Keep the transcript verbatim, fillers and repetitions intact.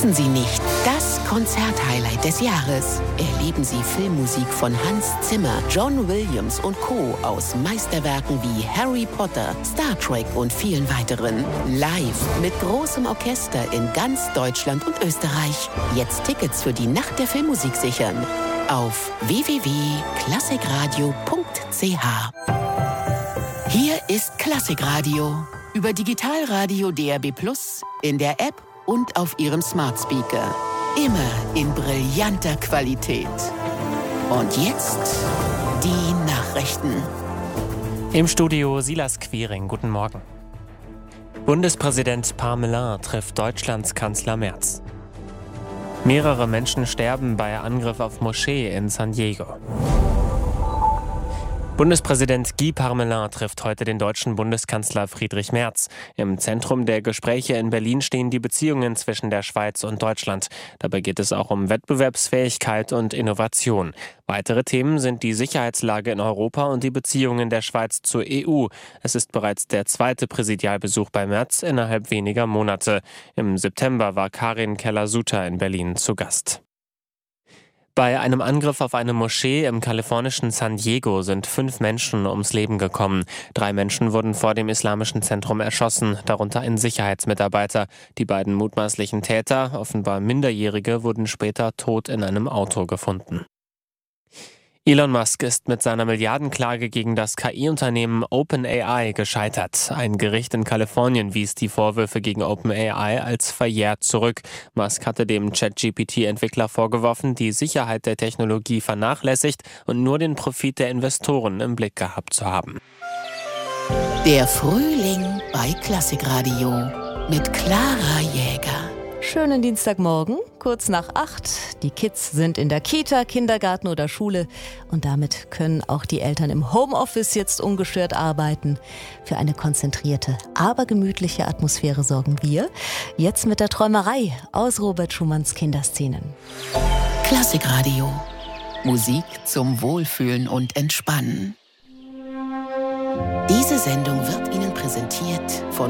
Verpassen Sie nicht das Konzerthighlight des Jahres. Erleben Sie Filmmusik von Hans Zimmer, John Williams und Co. aus Meisterwerken wie Harry Potter, Star Trek und vielen weiteren. Live mit großem Orchester in ganz Deutschland und Österreich. Jetzt Tickets für die Nacht der Filmmusik sichern. Auf w w w punkt klassikradio punkt c h. Hier ist Klassikradio. Über Digitalradio D A B plus, in der App und auf Ihrem Smart Speaker. Immer in brillanter Qualität. Und jetzt die Nachrichten. Im Studio Silas Quiring. Guten Morgen. Bundespräsident Parmelin trifft Deutschlands Kanzler Merz. Mehrere Menschen sterben bei Angriff auf Moschee in San Diego. Bundespräsident Guy Parmelin trifft heute den deutschen Bundeskanzler Friedrich Merz. Im Zentrum der Gespräche in Berlin stehen die Beziehungen zwischen der Schweiz und Deutschland. Dabei geht es auch um Wettbewerbsfähigkeit und Innovation. Weitere Themen sind die Sicherheitslage in Europa und die Beziehungen der Schweiz zur E U. Es ist bereits der zweite Präsidialbesuch bei Merz innerhalb weniger Monate. Im September war Karin Keller-Sutter in Berlin zu Gast. Bei einem Angriff auf eine Moschee im kalifornischen San Diego sind fünf Menschen ums Leben gekommen. Drei Menschen wurden vor dem islamischen Zentrum erschossen, darunter ein Sicherheitsmitarbeiter. Die beiden mutmaßlichen Täter, offenbar Minderjährige, wurden später tot in einem Auto gefunden. Elon Musk ist mit seiner Milliardenklage gegen das K I-Unternehmen OpenAI gescheitert. Ein Gericht in Kalifornien wies die Vorwürfe gegen OpenAI als verjährt zurück. Musk hatte dem ChatGP T-Entwickler vorgeworfen, die Sicherheit der Technologie vernachlässigt und nur den Profit der Investoren im Blick gehabt zu haben. Der Frühling bei Klassikradio mit Clara Jäger. Schönen Dienstagmorgen, kurz nach acht. Die Kids sind in der Kita, Kindergarten oder Schule und damit können auch die Eltern im Homeoffice jetzt ungestört arbeiten. Für eine konzentrierte, aber gemütliche Atmosphäre sorgen wir jetzt mit der Träumerei aus Robert Schumanns Kinderszenen. Klassikradio. Musik zum Wohlfühlen und Entspannen. Diese Sendung wird Ihnen präsentiert von